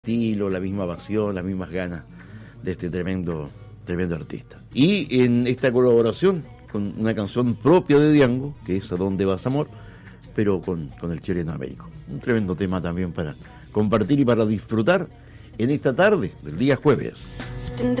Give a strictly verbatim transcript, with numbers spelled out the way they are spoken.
estilo, la misma pasión, las mismas ganas de este tremendo, tremendo artista. Y en esta colaboración con una canción propia de Diango, que es ¿A dónde vas, amor?, pero con, con el chileno Américo. Un tremendo tema también para compartir y para disfrutar en esta tarde del día jueves.